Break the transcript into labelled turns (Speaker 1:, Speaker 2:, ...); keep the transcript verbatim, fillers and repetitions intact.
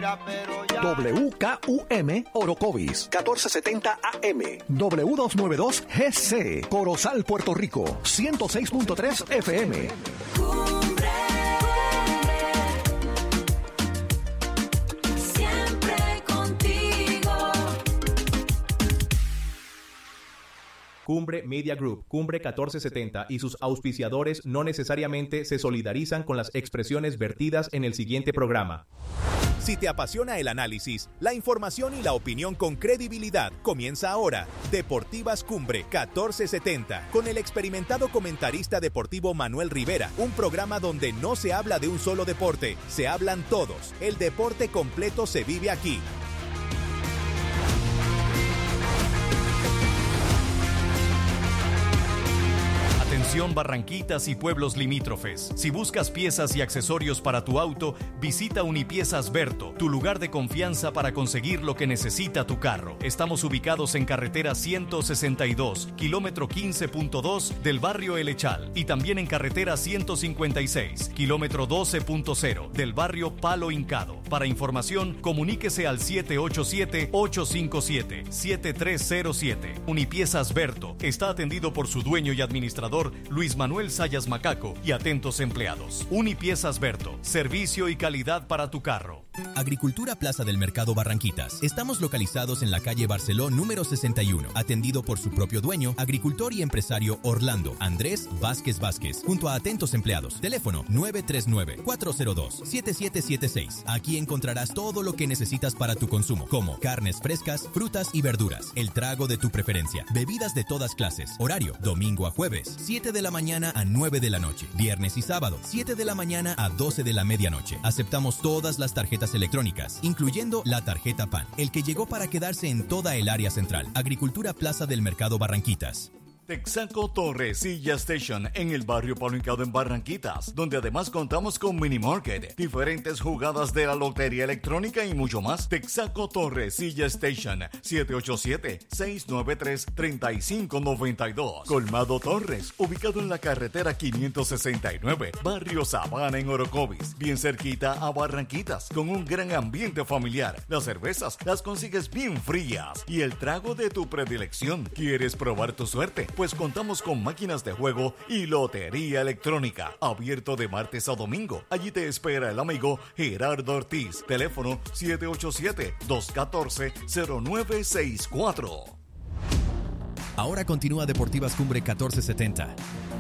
Speaker 1: W K U M Orocovis, catorce setenta A M, W doscientos noventa y dos G C, Corozal, Puerto Rico, ciento seis punto tres F M.
Speaker 2: Cumbre, siempre contigo.
Speaker 3: Cumbre Media Group, Cumbre catorce setenta y sus auspiciadores no necesariamente se solidarizan con las expresiones vertidas en el siguiente programa.
Speaker 4: Si te apasiona el análisis, la información y la opinión con credibilidad, comienza ahora Deportivas Cumbre catorce setenta con el experimentado comentarista deportivo Manuel Rivera, un programa donde no se habla de un solo deporte, se hablan todos. El deporte completo se vive aquí.
Speaker 5: Atención Barranquitas y pueblos limítrofes. Si buscas piezas y accesorios para tu auto, visita Unipiezas Berto, tu lugar de confianza para conseguir lo que necesita tu carro. Estamos ubicados en carretera ciento sesenta y dos, kilómetro quince punto dos del barrio El Echal, y también en carretera ciento cincuenta y seis, kilómetro doce punto cero del barrio Palo Hincado. Para información, comuníquese al siete ocho siete, ocho cinco siete, siete tres cero siete. Unipiezas Berto está atendido por su dueño y administrador Luis Manuel Sayas Macaco y atentos empleados. Unipiezas Berto, servicio y calidad para tu carro.
Speaker 6: Agricultura Plaza del Mercado Barranquitas. Estamos localizados en la calle Barceló número sesenta y uno, atendido por su propio dueño, agricultor y empresario Orlando Andrés Vázquez Vázquez, junto a atentos empleados. Teléfono nueve tres nueve, cuatro cero dos, siete siete siete seis. Aquí encontrarás todo lo que necesitas para tu consumo, como carnes frescas, frutas y verduras, el trago de tu preferencia, bebidas de todas clases. Horario, domingo a jueves, siete de la mañana a nueve de la noche. Viernes y sábado, siete de la mañana a doce de la medianoche. Aceptamos todas las tarjetas electrónicas, incluyendo la tarjeta P A N, el que llegó para quedarse en toda el área central. Agricultura Plaza del Mercado Barranquitas.
Speaker 7: Texaco Torrecilla Station en el barrio Palo Hincado en Barranquitas, donde además contamos con mini market, diferentes jugadas de la lotería electrónica y mucho más. Texaco Torrecilla Station, siete ocho siete, seis nueve tres, tres cinco nueve dos. Colmado Torres, ubicado en la carretera quinientos sesenta y nueve, barrio Sabana en Orocovis, bien cerquita a Barranquitas, con un gran ambiente familiar. Las cervezas las consigues bien frías y el trago de tu predilección. ¿Quieres probar tu suerte? Pues contamos con máquinas de juego y lotería electrónica, abierto de martes a domingo. Allí te espera el amigo Gerardo Ortiz. Teléfono siete ocho siete, dos uno cuatro, cero nueve seis cuatro.
Speaker 6: Ahora continúa Deportivas Cumbre catorce setenta.